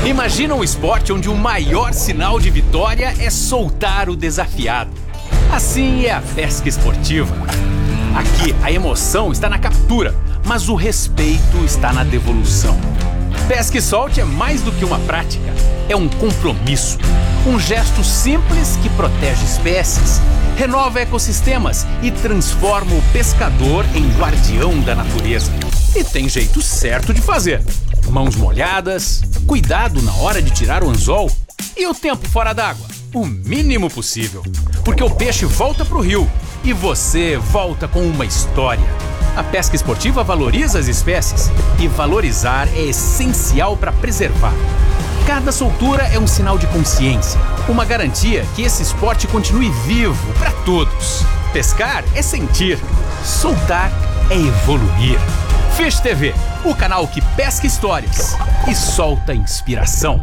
Imagina um esporte onde o maior sinal de vitória é soltar o desafiado. Assim é a pesca esportiva. Aqui, a emoção está na captura, mas o respeito está na devolução. Pesca e solte é mais do que uma prática, é um compromisso. Um gesto simples que protege espécies, renova ecossistemas e transforma o pescador em guardião da natureza. E tem jeito certo de fazer. Mãos molhadas, cuidado na hora de tirar o anzol e o tempo fora d'água, o mínimo possível. Porque o peixe volta pro rio e você volta com uma história. A pesca esportiva valoriza as espécies e valorizar é essencial para preservar. Cada soltura é um sinal de consciência, uma garantia que esse esporte continue vivo para todos. Pescar é sentir, soltar é evoluir. Fish TV, o canal que pesca histórias e solta inspiração.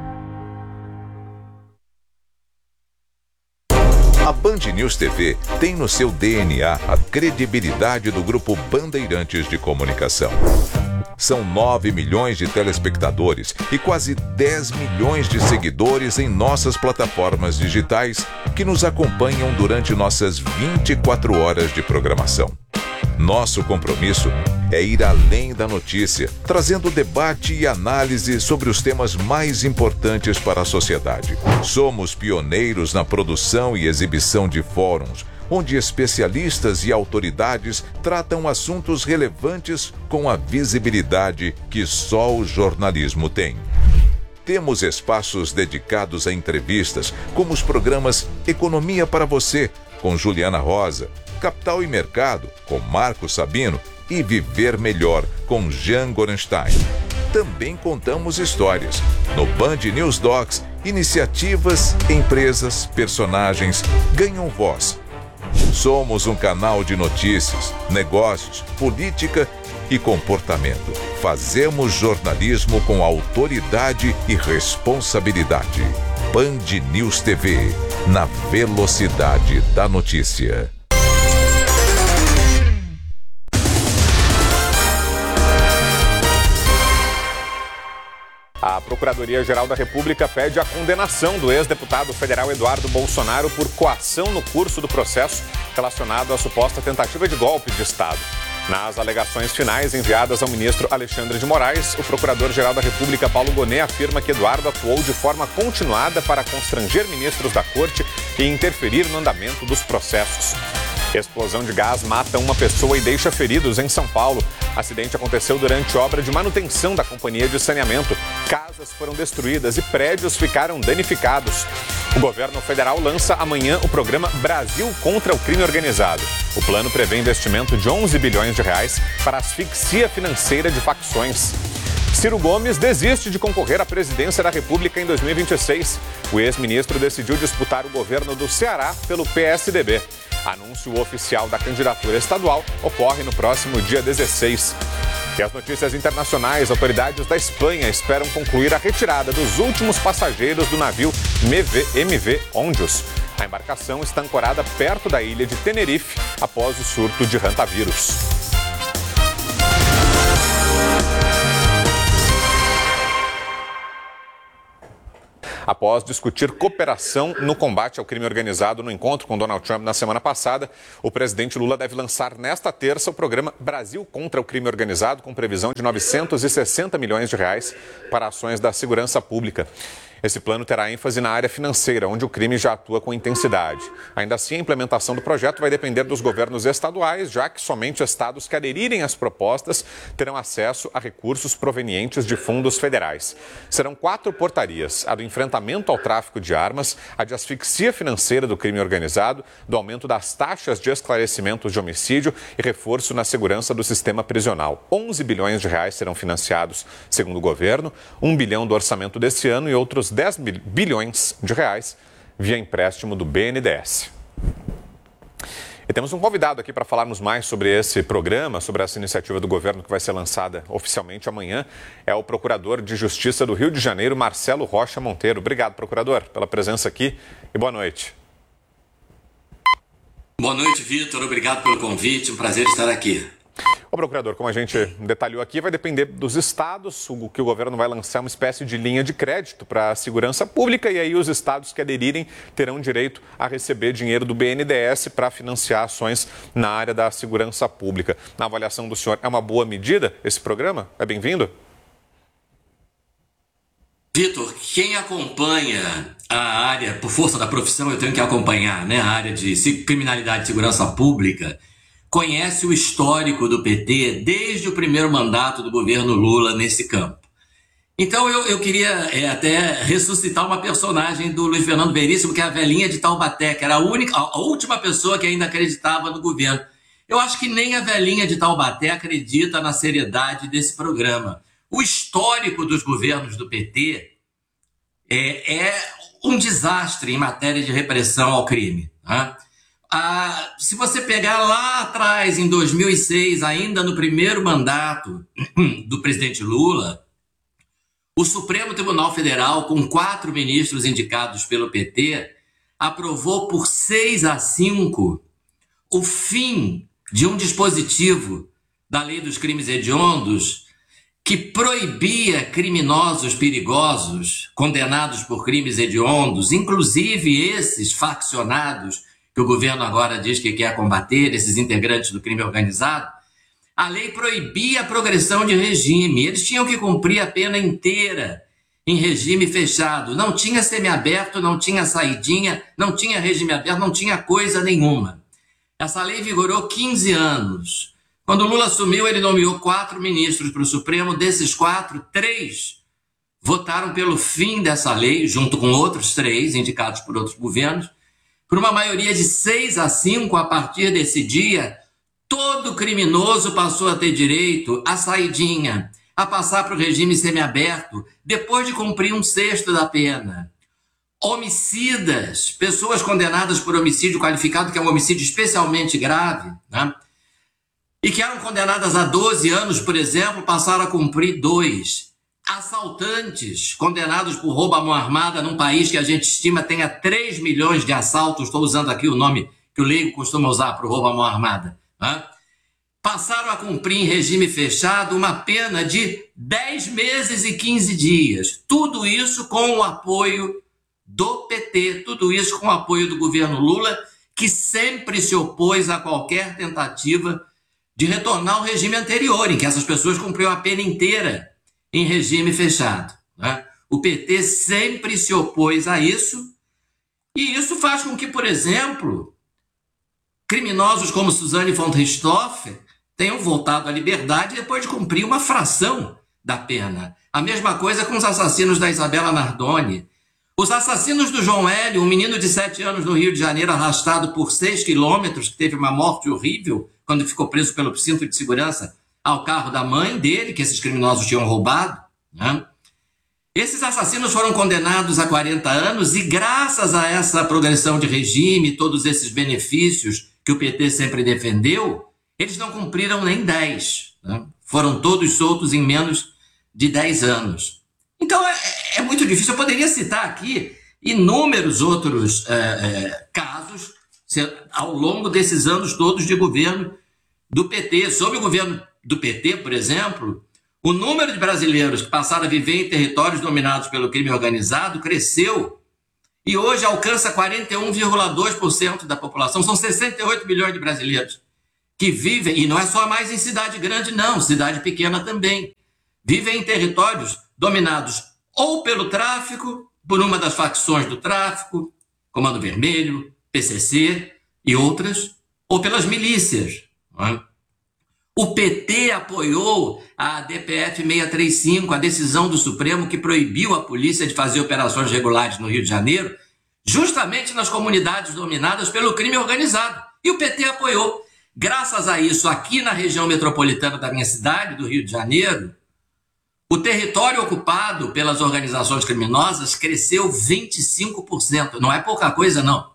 A Band News TV tem no seu DNA a credibilidade do Grupo Bandeirantes de Comunicação. São 9 milhões de telespectadores e quase 10 milhões de seguidores em nossas plataformas digitais que nos acompanham durante nossas 24 horas de programação. Nosso compromisso é ir além da notícia, trazendo debate e análise sobre os temas mais importantes para a sociedade. Somos pioneiros na produção e exibição de fóruns, onde especialistas e autoridades tratam assuntos relevantes com a visibilidade que só o jornalismo tem. Temos espaços dedicados a entrevistas, como os programas Economia para Você, com Juliana Rosa, Capital e Mercado, com Marcos Sabino, e Viver Melhor, com Jean Gorenstein. Também contamos histórias. No Band News Docs, iniciativas, empresas, personagens ganham voz. Somos um canal de notícias, negócios, política e comportamento. Fazemos jornalismo com autoridade e responsabilidade. Band News TV, na velocidade da notícia. A Procuradoria-Geral da República pede a condenação do ex-deputado federal Eduardo Bolsonaro por coação no curso do processo relacionado à suposta tentativa de golpe de Estado. Nas alegações finais enviadas ao ministro Alexandre de Moraes, o Procurador-Geral da República, Paulo Gonet, afirma que Eduardo atuou de forma continuada para constranger ministros da Corte e interferir no andamento dos processos. Explosão de gás mata uma pessoa e deixa feridos em São Paulo. Acidente aconteceu durante obra de manutenção da companhia de saneamento. Casas foram destruídas e prédios ficaram danificados. O governo federal lança amanhã o programa Brasil contra o Crime Organizado. O plano prevê investimento de 11 bilhões de reais para asfixia financeira de facções. Ciro Gomes desiste de concorrer à presidência da República em 2026. O ex-ministro decidiu disputar o governo do Ceará pelo PSDB. Anúncio oficial da candidatura estadual ocorre no próximo dia 16. E as notícias internacionais, autoridades da Espanha esperam concluir a retirada dos últimos passageiros do navio MV Ondius. A embarcação está ancorada perto da ilha de Tenerife após o surto de hantavírus. Após discutir cooperação no combate ao crime organizado no encontro com Donald Trump na semana passada, o presidente Lula deve lançar nesta terça o programa Brasil contra o Crime Organizado, com previsão de 960 milhões de reais para ações da segurança pública. Esse plano terá ênfase na área financeira, onde o crime já atua com intensidade. Ainda assim, a implementação do projeto vai depender dos governos estaduais, já que somente estados que aderirem às propostas terão acesso a recursos provenientes de fundos federais. Serão 4 portarias: a do enfrentamento ao tráfico de armas, a de asfixia financeira do crime organizado, do aumento das taxas de esclarecimento de homicídio e reforço na segurança do sistema prisional. 11 bilhões de reais serão financiados, segundo o governo, 1 bilhão do orçamento desse ano e outros 10 bilhões de reais via empréstimo do BNDES. E temos um convidado aqui para falarmos mais sobre esse programa, sobre essa iniciativa do governo que vai ser lançada oficialmente amanhã. É o Procurador de Justiça do Rio de Janeiro, Marcelo Rocha Monteiro. Obrigado, procurador, pela presença aqui e boa noite. Boa noite, Vitor. Obrigado pelo convite. Um prazer estar aqui. O procurador, como a gente detalhou aqui, vai depender dos estados, o que o governo vai lançar uma espécie de linha de crédito para a segurança pública, e aí os estados que aderirem terão direito a receber dinheiro do BNDES para financiar ações na área da segurança pública. Na avaliação do senhor, é uma boa medida esse programa? É bem-vindo? Vitor, quem acompanha a área, por força da profissão, eu tenho que acompanhar, né, a área de criminalidade e segurança pública, conhece o histórico do PT desde o primeiro mandato do governo Lula nesse campo. Então eu queria até ressuscitar uma personagem do Luiz Fernando Veríssimo, que é a velhinha de Taubaté, que era a última pessoa que ainda acreditava no governo. Eu acho que nem a velhinha de Taubaté acredita na seriedade desse programa. O histórico dos governos do PT é um desastre em matéria de repressão ao crime, né? Se você pegar lá atrás, em 2006, ainda no primeiro mandato do presidente Lula, o Supremo Tribunal Federal, com 4 ministros indicados pelo PT, aprovou por 6-5 o fim de um dispositivo da Lei dos Crimes Hediondos que proibia criminosos perigosos, condenados por crimes hediondos, inclusive esses faccionados que o governo agora diz que quer combater, esses integrantes do crime organizado. A lei proibia a progressão de regime. Eles tinham que cumprir a pena inteira em regime fechado. Não tinha semiaberto, não tinha saidinha, não tinha regime aberto, não tinha coisa nenhuma. Essa lei vigorou 15 anos. Quando Lula assumiu, ele nomeou 4 ministros para o Supremo. Desses 4, 3 votaram pelo fim dessa lei, junto com outros 3 indicados por outros governos. Por uma maioria de 6-5, a partir desse dia, todo criminoso passou a ter direito à saidinha, a passar para o regime semiaberto, depois de cumprir 1/6 da pena. Homicidas, pessoas condenadas por homicídio qualificado, que é um homicídio especialmente grave, né? E que eram condenadas a 12 anos, por exemplo, passaram a cumprir 2. Assaltantes condenados por roubo à mão armada num país que a gente estima tenha 3 milhões de assaltos, estou usando aqui o nome que o leigo costuma usar para o roubo à mão armada, né? Passaram a cumprir em regime fechado uma pena de 10 meses e 15 dias. Tudo isso com o apoio do PT, tudo isso com o apoio do governo Lula, que sempre se opôs a qualquer tentativa de retornar ao regime anterior, em que essas pessoas cumpriam a pena inteira em regime fechado, né? O PT sempre se opôs a isso, e isso faz com que, por exemplo, criminosos como Suzane von Richthofen tenham voltado à liberdade depois de cumprir uma fração da pena. A mesma coisa com os assassinos da Isabela Nardoni. Os assassinos do João Hélio, um menino de 7 anos no Rio de Janeiro, arrastado por 6 quilômetros, que teve uma morte horrível quando ficou preso pelo cinto de segurança ao carro da mãe dele, que esses criminosos tinham roubado, né? Esses assassinos foram condenados a 40 anos e, graças a essa progressão de regime, todos esses benefícios que o PT sempre defendeu, eles não cumpriram nem 10, né? Foram todos soltos em menos de 10 anos. Então é muito difícil. Eu poderia citar aqui inúmeros outros casos ao longo desses anos todos de governo do PT. Sob o governo do PT, por exemplo, o número de brasileiros que passaram a viver em territórios dominados pelo crime organizado cresceu e hoje alcança 41,2% da população. São 68 milhões de brasileiros que vivem, e não é só mais em cidade grande não, cidade pequena também, vivem em territórios dominados ou pelo tráfico, por uma das facções do tráfico, Comando Vermelho, PCC e outras, ou pelas milícias, não é? O PT apoiou a DPF 635, a decisão do Supremo que proibiu a polícia de fazer operações regulares no Rio de Janeiro, justamente nas comunidades dominadas pelo crime organizado. E o PT apoiou. Graças a isso, aqui na região metropolitana da minha cidade, do Rio de Janeiro, o território ocupado pelas organizações criminosas cresceu 25%. Não é pouca coisa, não.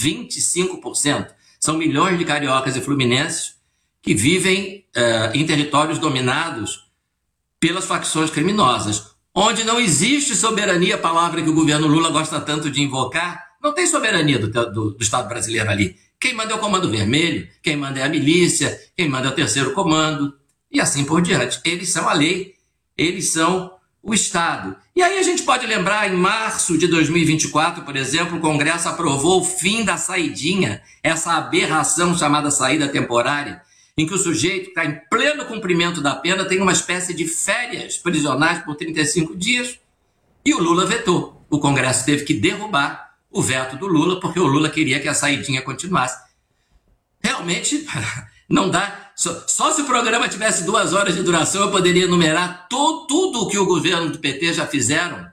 25%. São milhões de cariocas e fluminenses que vivem em territórios dominados pelas facções criminosas, onde não existe soberania, palavra que o governo Lula gosta tanto de invocar. Não tem soberania do Estado brasileiro ali. Quem manda é o Comando Vermelho, quem manda é a milícia, quem manda é o Terceiro Comando, e assim por diante. Eles são a lei, eles são o Estado. E aí a gente pode lembrar, em março de 2024, por exemplo, o Congresso aprovou o fim da saidinha, essa aberração chamada saída temporária, em que o sujeito que está em pleno cumprimento da pena tem uma espécie de férias prisionais por 35 dias, e o Lula vetou. O Congresso teve que derrubar o veto do Lula, porque o Lula queria que a saidinha continuasse. Realmente, não dá. Só se o programa tivesse 2 horas de duração, eu poderia enumerar tudo o que o governo do PT já fizeram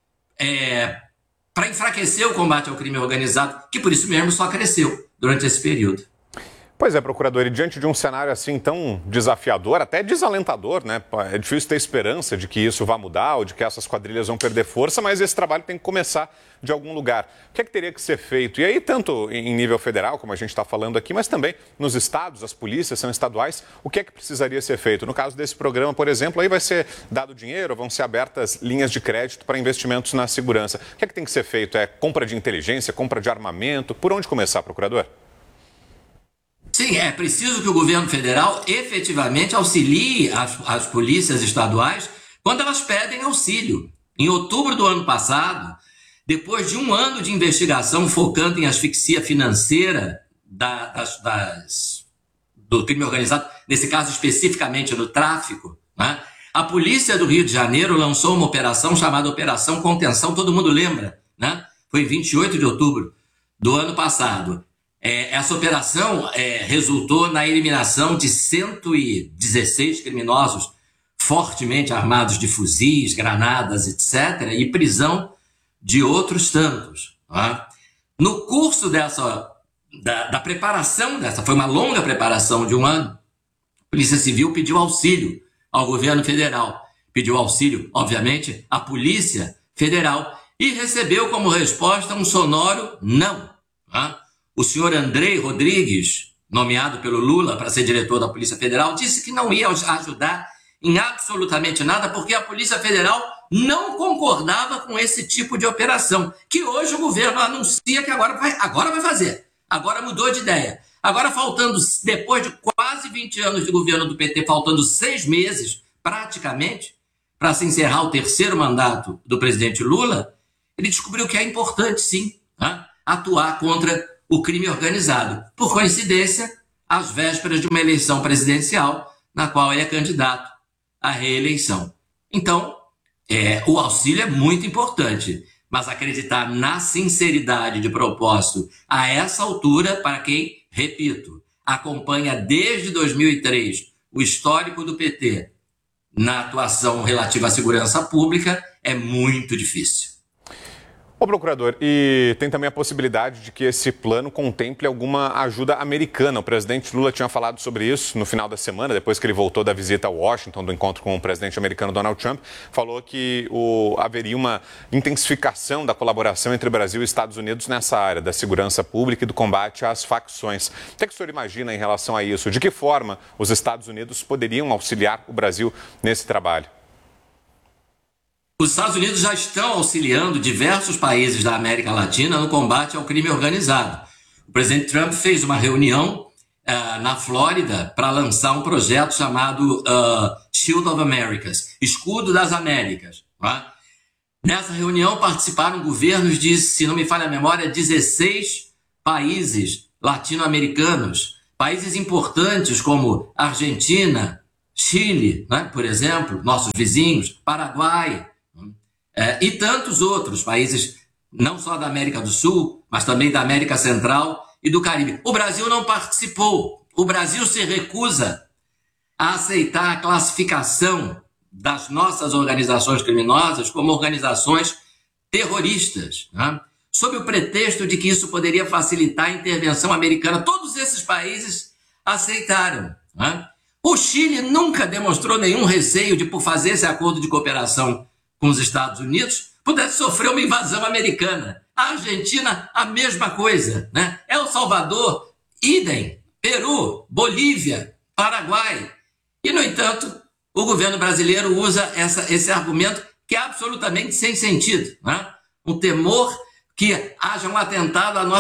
para enfraquecer o combate ao crime organizado, que por isso mesmo só cresceu durante esse período. Pois é, procurador, e diante de um cenário assim tão desafiador, até desalentador, né? É difícil ter esperança de que isso vá mudar ou de que essas quadrilhas vão perder força, mas esse trabalho tem que começar de algum lugar. O que é que teria que ser feito? E aí, tanto em nível federal, como a gente está falando aqui, mas também nos estados, as polícias são estaduais, o que é que precisaria ser feito? No caso desse programa, por exemplo, aí vai ser dado dinheiro, vão ser abertas linhas de crédito para investimentos na segurança. O que é que tem que ser feito? É compra de inteligência, compra de armamento? Por onde começar, procurador? Sim, é preciso que o governo federal efetivamente auxilie as polícias estaduais quando elas pedem auxílio. Em outubro do ano passado, depois de 1 ano de investigação focando em asfixia financeira do crime organizado, nesse caso especificamente no tráfico, né, a polícia do Rio de Janeiro lançou uma operação chamada Operação Contenção, todo mundo lembra, né? Foi em 28 de outubro do ano passado. Essa operação resultou na eliminação de 116 criminosos fortemente armados de fuzis, granadas, etc., e prisão de outros tantos. Tá? No curso da preparação dessa, foi uma longa preparação de 1 ano, a Polícia Civil pediu auxílio ao governo federal, pediu auxílio, obviamente, à Polícia Federal, e recebeu como resposta um sonoro não. Tá? O senhor Andrei Rodrigues, nomeado pelo Lula para ser diretor da Polícia Federal, disse que não ia ajudar em absolutamente nada, porque a Polícia Federal não concordava com esse tipo de operação, que hoje o governo anuncia que agora vai fazer. Agora mudou de ideia. Agora, depois de quase 20 anos de governo do PT, faltando 6 meses, praticamente, para se encerrar o 3º mandato do presidente Lula, ele descobriu que é importante, sim, atuar contra o crime organizado. Por coincidência, às vésperas de uma eleição presidencial, na qual ele é candidato à reeleição. Então, o auxílio é muito importante, mas acreditar na sinceridade de propósito a essa altura, para quem, repito, acompanha desde 2003 o histórico do PT na atuação relativa à segurança pública, é muito difícil. Ô, procurador, e tem também a possibilidade de que esse plano contemple alguma ajuda americana. O presidente Lula tinha falado sobre isso no final da semana, depois que ele voltou da visita a Washington, do encontro com o presidente americano Donald Trump, falou que haveria uma intensificação da colaboração entre Brasil e Estados Unidos nessa área da segurança pública e do combate às facções. O que é que o senhor imagina em relação a isso? De que forma os Estados Unidos poderiam auxiliar o Brasil nesse trabalho? Os Estados Unidos já estão auxiliando diversos países da América Latina no combate ao crime organizado. O presidente Trump fez uma reunião na Flórida para lançar um projeto chamado Shield of Americas, Escudo das Américas. Tá? Nessa reunião participaram governos de, se não me falha a memória, 16 países latino-americanos, países importantes como Argentina, Chile, né, por exemplo, nossos vizinhos, Paraguai, e tantos outros países, não só da América do Sul, mas também da América Central e do Caribe. O Brasil não participou. O Brasil se recusa a aceitar a classificação das nossas organizações criminosas como organizações terroristas, né? Sob o pretexto de que isso poderia facilitar a intervenção americana. Todos esses países aceitaram, né? O Chile nunca demonstrou nenhum receio de, por fazer esse acordo de cooperação com os Estados Unidos, pudesse sofrer uma invasão americana. A Argentina, a mesma coisa, né? El Salvador, idem. Peru, Bolívia, Paraguai. E, no entanto, o governo brasileiro usa esse argumento que é absolutamente sem sentido, né? Um temor que haja um atentado à nossa